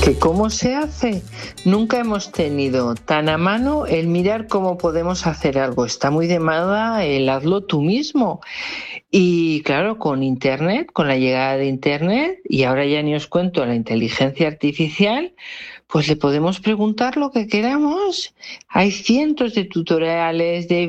¿Que cómo se hace? Nunca hemos tenido tan a mano el mirar cómo podemos hacer algo. Está muy de moda el hazlo tú mismo. Y claro, con Internet, con la llegada de Internet, y ahora ya ni os cuento la inteligencia artificial, pues le podemos preguntar lo que queramos. Hay cientos de tutoriales, de